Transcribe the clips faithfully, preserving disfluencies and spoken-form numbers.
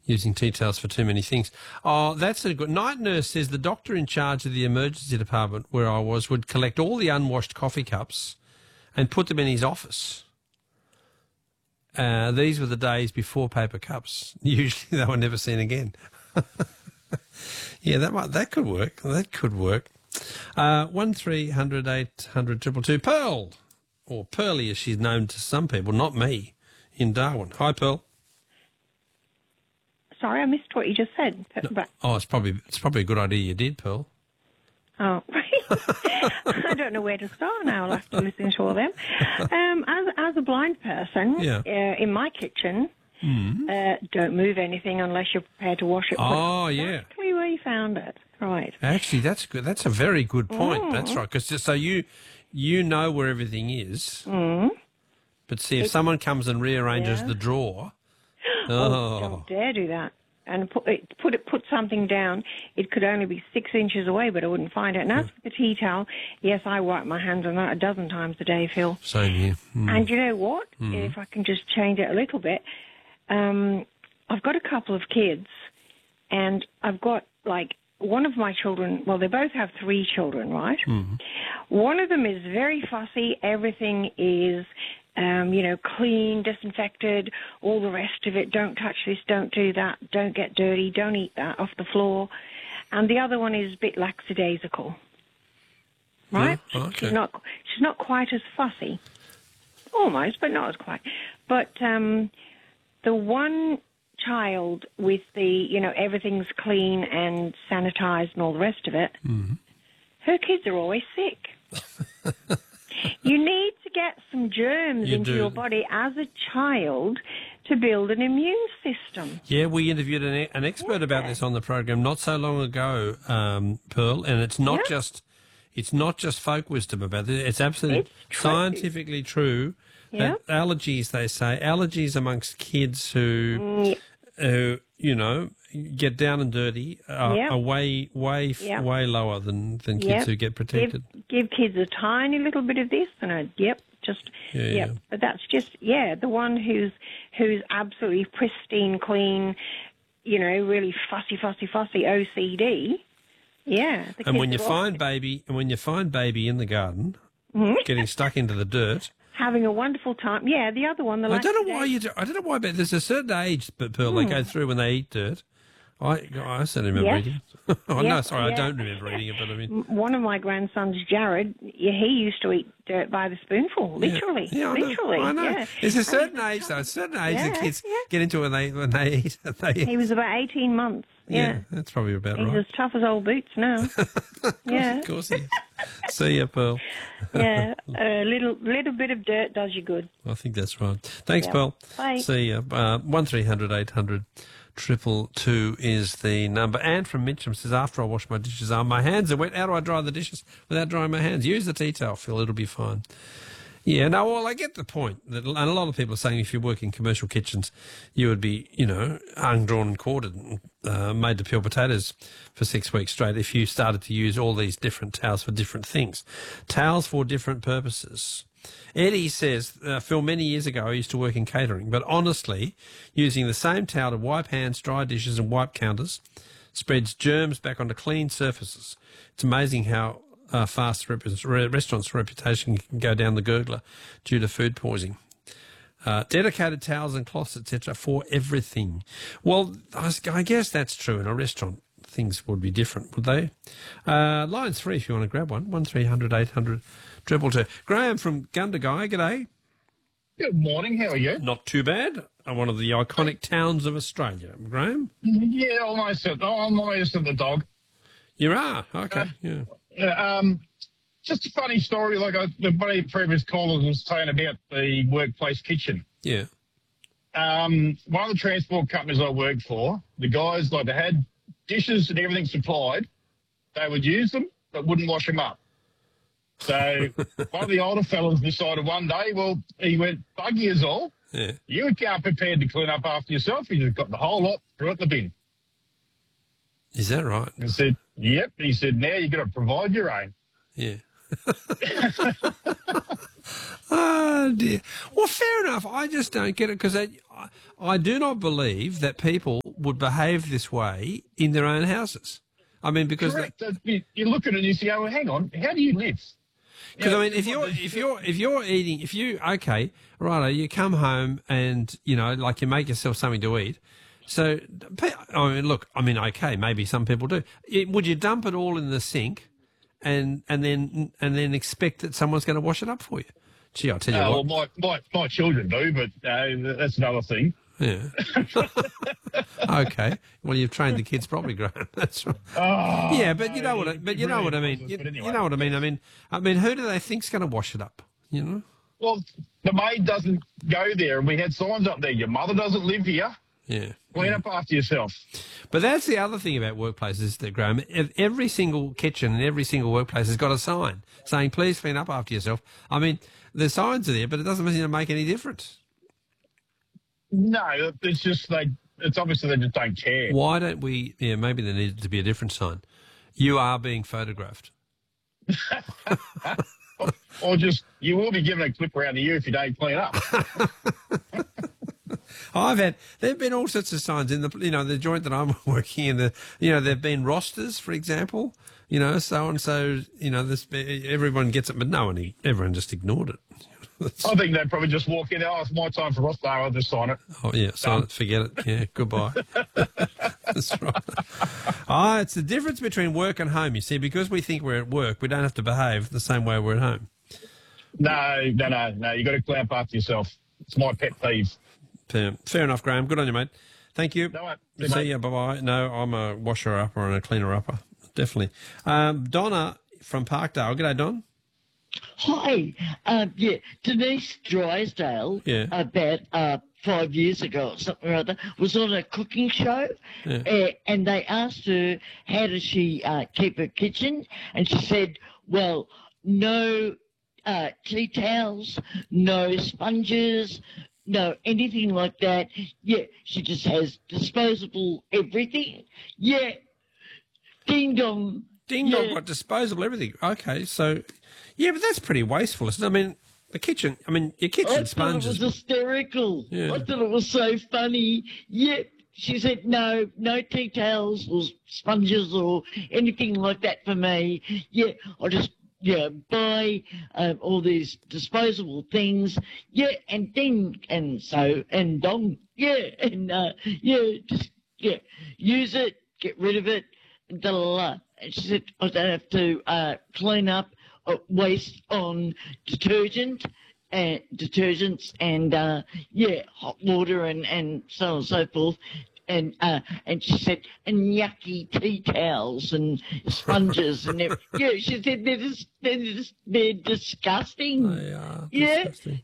using tea towels for too many things. Oh, that's a good... Night nurse says the doctor in charge of the emergency department where I was would collect all the unwashed coffee cups and put them in his office. Uh, these were the days before paper cups. Usually they were never seen again. Yeah, that might, that could work. That could work. Uh, one three hundred eight hundred two two two. Pearl, or Pearly as she's known to some people, not me, in Darwin. Hi, Pearl. Sorry, I missed what you just said. No. But... Oh, it's probably it's probably a good idea you did, Pearl. Oh, I don't know where to start now. I'll have to listen to all of them. Um, as, as a blind person, yeah. uh, in my kitchen, mm. uh, don't move anything unless you're prepared to wash it. Oh, exactly yeah. Exactly where you found it. Right. Actually, that's good. That's a very good point. Mm. That's right. Because so you you know where everything is, mm. but see if it, someone comes and rearranges yeah. the drawer. Oh, oh, don't dare do that. And put it, put it, put something down. It could only be six inches away, but I wouldn't find it. And as for the tea towel, yes, I wipe my hands on that a dozen times a day, Phil. Same here. Mm. And you know what? Mm. If I can just change it a little bit, um, I've got a couple of kids, and I've got like one of my children. Well, they both have three children, right? Mm. One of them is very fussy. Everything is. Um, you know, clean, disinfected, all the rest of it. Don't touch this, don't do that, don't get dirty, don't eat that off the floor. And the other one is a bit lackadaisical, right? Yeah, okay. She's not, she's not quite as fussy, almost, but not as quite. But um, the one child with the, you know, everything's clean and sanitized and all the rest of it, mm-hmm. her kids are always sick. You need to get some germs you into do. your body as a child to build an immune system. Yeah, we interviewed an, an expert yeah. about this on the program not so long ago, um, Pearl, and it's not yeah. just it's not just folk wisdom about it. It's absolutely it's true. scientifically true yeah. that allergies, they say, allergies amongst kids who, mm. who you know, get down and dirty are, yep. are way, way, yep. way lower than, than kids yep. who get protected. Give, give kids a tiny little bit of this and a, yep, just, yeah, yep. yeah. But that's just, yeah, the one who's who's absolutely pristine, clean, you know, really fussy, fussy, fussy O C D, yeah. The and when you kids find baby, and when you find baby in the garden, mm-hmm. getting stuck into the dirt, having a wonderful time. Yeah, the other one, the I don't know laxative- why you do, I don't know why, but there's a certain age, but Pearl, Hmm. they go through when they eat dirt. I I certainly remember Yes. eating it. oh, no, Yes, sorry, yeah. I don't remember eating it, but I mean... One of my grandsons, Jared, yeah, he used to eat dirt by the spoonful, literally. Yeah, I know, literally. I know. Yeah. There's a certain age, though, a certain age Yeah, that kids yeah. get into when they when they eat. They eat. He was about eighteen months. Yeah, Yeah. that's probably about He's right. as tough as old boots now. yeah. Of course he is. See ya, Pearl. yeah. A little little bit of dirt does you good. I think that's right. Thanks, Yeah. Pearl. Bye. See ya. Uh, one three hundred eight hundred triple two is the number. Anne from Mitcham says, after I wash my dishes, oh, my hands are wet. How do I dry the dishes without drying my hands? Use the tea towel, Phil. It'll be fine. Yeah, no, well, I get the point. That, and a lot of people are saying if you work in commercial kitchens, you would be, you know, hung, drawn and quartered and uh, made to peel potatoes for six weeks straight if you started to use all these different towels for different things. Towels for different purposes. Eddie says, uh, Phil, many years ago I used to work in catering, but honestly, using the same towel to wipe hands, dry dishes and wipe counters spreads germs back onto clean surfaces. It's amazing how uh, fast rep- restaurants' reputation can go down the gurgler due to food poisoning. Uh, dedicated towels and cloths, et cetera, for everything. Well, I, I guess that's true in a restaurant. Things would be different, would they? Uh, line three, if you want to grab one, one three hundred eight hundred triple two. Graham from Gundagai, g'day. Good morning, how are you? Not too bad. Uh, one of the iconic towns of Australia. Graham? Yeah, almost at, I'm almost at the dog. You are? Okay, Uh, yeah. Yeah, um, just a funny story, like I, the one of the previous callers was saying about the workplace kitchen. Yeah. Um, one of the transport companies I worked for, the guys, like they had dishes and everything supplied. They would use them, but wouldn't wash them up. So one of the older fellas decided one day, well, he went, bug years old. Yeah. You can't prepared to clean up after yourself. You just got the whole lot, threw it in the bin. Is that right? I said, yep. He said, now you've got to provide your own. Yeah. Oh, dear. Well, fair enough. I just don't get it because I, I do not believe that people would behave this way in their own houses. I mean, because Correct. You, you look at it and you say, "Oh, hang on, how do you live?" Because Yeah, I mean, if you're if you're if you're eating, if you okay, righto, you come home and you know, like you make yourself something to eat. So, I mean, look, I mean, okay, maybe some people do. It, would you dump it all in the sink, and and then and then expect that someone's going to wash it up for you? Gee, I'll tell you Uh, what. well, my, my my children do, but uh, that's another thing. Yeah. Okay. Well, you've trained the kids properly, Graham. That's right. Oh, Yeah, but you know what? I, but you know what I mean. You, But anyway. you know what I mean. I mean, I mean, who do they think's going to wash it up? You know. Well, the maid doesn't go there, and we had signs up there. Your mother doesn't live here. Yeah. Clean up after yourself. But that's the other thing about workplaces, that Graham. ev- Every single kitchen and every single workplace has got a sign saying, "Please clean up after yourself." I mean, the signs are there, but it doesn't seem to make any difference. No, it's just they. It's obviously they just don't care. Why don't we? Yeah, maybe there needed to be a different sign. You are being photographed. Or just you will be given a clip around the ear if you don't clean up. I've had, there've been all sorts of signs in the, you know, the joint that I'm working in. The, you know, there've been rosters, for example. You know, so and so. You know, this everyone gets it, but no one, everyone just ignored it. I think they'd probably just walk in. Oh, it's my time for roster. I'll just sign it. Oh yeah, sign it, forget it. Yeah, goodbye. That's right. Ah, it's the difference between work and home. You see, because we think we're at work, we don't have to behave the same way we're at home. No, no, no, no. You got to clean up after yourself. It's my pet peeve. Fair, fair enough, Graham. Good on you, mate. Thank you. No, mate. See See you, mate. ya. Bye bye. No, I'm a washer upper and a cleaner upper. Definitely. Um, Donna from Parkdale. G'day, Don. Hi, um, yeah, Denise Drysdale, Yeah. about uh, five years ago or something or other, was on a cooking show, Yeah. uh, and they asked her how does she uh, keep her kitchen, and she said, well, no uh, tea towels, no sponges, no anything like that. Yeah, she just has disposable everything. Yeah, ding dong. Ding dong, Yeah. got disposable everything. Okay, so yeah, but that's pretty wasteful, isn't it? I mean, the kitchen. I mean, your I kitchen thought it sponges. was hysterical. Yeah. I thought it was so funny. Yep. She said, no, no tea towels or sponges or anything like that for me. Yeah, I just, yeah, buy um, all these disposable things. Yeah, and ding, and so, and dong. Yeah, and, uh, yeah, just, yeah, use it, get rid of it, and da la la. And she said, I don't have to uh, clean up uh, waste on detergent and detergents and uh, yeah, hot water and, and so on and so forth. And uh, and she said, and yucky tea towels and sponges and everything. Yeah, she said they're just they're just they're disgusting. They are Yeah. disgusting.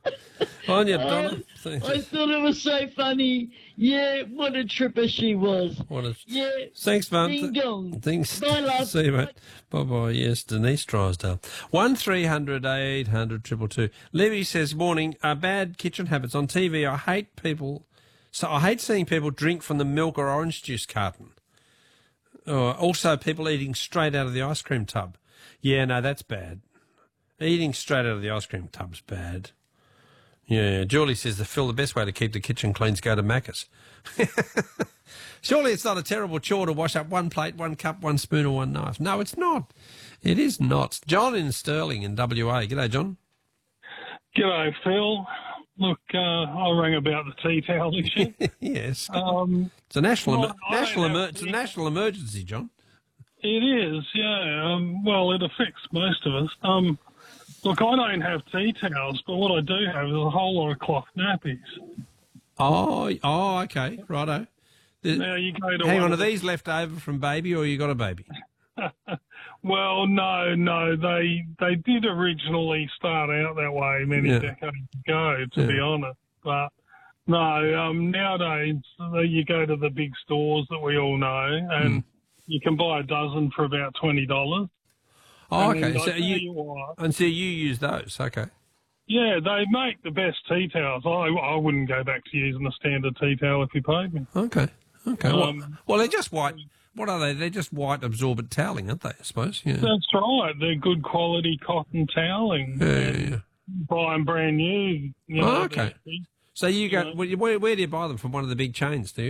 On you, Donna. I, I thought it was so funny. Yeah, what a tripper she was. What a, Yeah. Thanks, man. Ding dong. Thanks. Bye, love. See you, mate. Bye bye. Yes, Denise Drysdale. One three hundred eight hundred triple two. Libby says, morning. Uh, bad kitchen habits on T V. I hate people. So I hate seeing people drink from the milk or orange juice carton. Uh, also, people eating straight out of the ice cream tub. Yeah, no, that's bad. Eating straight out of the ice cream tub's bad. Yeah, Julie says the Phil, the best way to keep the kitchen clean is go to Macca's. Surely it's not a terrible chore to wash up one plate, one cup, one spoon or one knife. No, it's not. It is not. John in Stirling in W A. G'day, John. G'day, Phil. Look, uh, I rang about the tea towel issue. Yes. Um, It's a national, well, emer- I national, don't emer- have it's a tea- national emergency, John. it is, yeah. Um, well, it affects most of us. Um, look, I don't have tea towels, but what I do have is a whole lot of cloth nappies. Oh, oh, okay, righto. The- Now you go to hang one on, are of the- these left over from baby or you got a baby? Well, no, no. They they did originally start out that way many Yeah. decades ago, to Yeah. be honest. But no, um, nowadays uh, you go to the big stores that we all know, and Hmm. you can buy a dozen for about twenty dollars. Oh, And okay. I So tell you, you what, and so you use those, okay. yeah, they make the best tea towels. I I wouldn't go back to using a standard tea towel if you paid me. Okay. Okay. well, Um, well, they're just white. What are they? They're just white absorbent toweling, aren't they? I suppose. Yeah. That's right. They're good quality cotton toweling. Yeah, And yeah, yeah. buy them brand new. You know, Oh, okay. they're- So you go. Yeah. Where, where, where do you buy them from? One of the big chains, do you?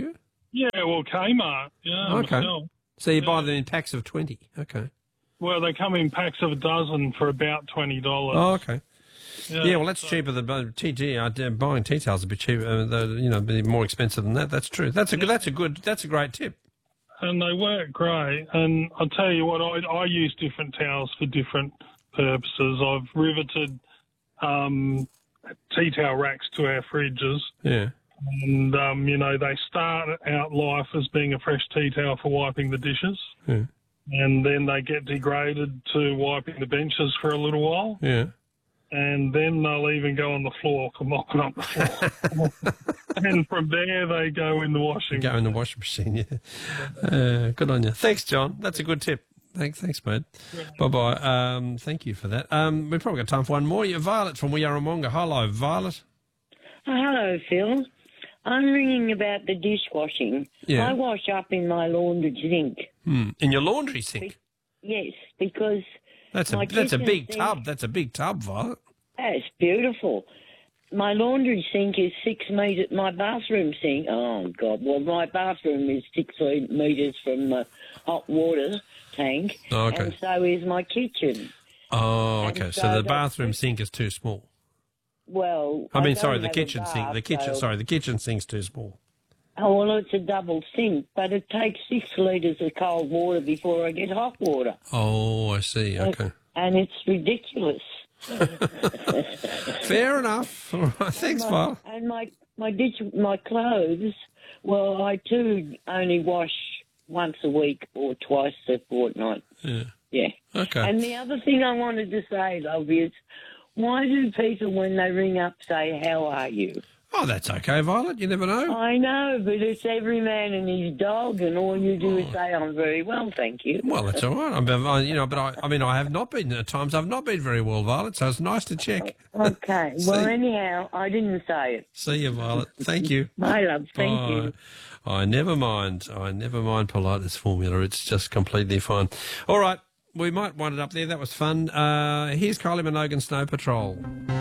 Yeah, well, Kmart. Yeah, Okay. myself. So you buy them in packs of twenty. Okay. Well, they come in packs of a dozen for about twenty dollars. Oh, okay. Yeah, Yeah, well, that's so- cheaper than uh, T G. Uh, buying tea towels a bit cheaper. Uh, though, you know, be more expensive than that. That's true. That's a good. That's a good. That's a great tip. And they work great. And I'll tell you what, I, I use different towels for different purposes. I've riveted um, tea towel racks to our fridges. Yeah. And, um, you know, they start out life as being a fresh tea towel for wiping the dishes. Yeah. And then they get degraded to wiping the benches for a little while. Yeah. And then they'll even go on the floor for mopping up the floor. And from there, they go in the washing Go in the washing machine. Yeah. Uh, good on you. Thanks, John. That's a good tip. Thanks, thanks, mate. Bye bye. Um, thank you for that. Um, we've probably got time for one more. You're Violet from Yarramonga. Hello, Violet. Oh, hello, Phil. I'm ringing about the dishwashing. Yeah. I wash up in my laundry sink. Hmm. In your laundry sink. Yes, because That's a my that's a kitchen big sink- tub. That's a big tub, Violet. That's beautiful. My laundry sink is six metres. My bathroom sink, oh, God. Well, my bathroom is six metres from the hot water tank. Oh, okay. And so is my kitchen. Oh, And okay. So, so the that's- bathroom sink is too small. Well, I mean, don't sorry, the have a kitchen sink. bath, The kitchen. so- Sorry, the kitchen sink's too small. Oh, well, it's a double sink, but it takes six litres of cold water before I get hot water. Oh, I see. Okay. And it's ridiculous. Fair enough. All right. Thanks, Violet. And my my dish, my clothes. Well, I too only wash once a week or twice a fortnight. Yeah. Yeah. Okay. And the other thing I wanted to say, love, is why do people when they ring up say, "How are you?" Oh, that's okay, Violet. You never know. I know, but it's every man and his dog, and all you do is say, "I'm very well, thank you." Well, that's all right. I'm, I, you know, but I, I mean, I have not been at times. I've not been very well, Violet. So it's nice to check. Okay. Well, See? anyhow, I didn't say it. See you, Violet. Thank you. My love, thank Bye. you. I never mind. I never mind politeness formula. It's just completely fine. All right. We might wind it up there. That was fun. Uh, here's Kylie Minogue and Snow Patrol.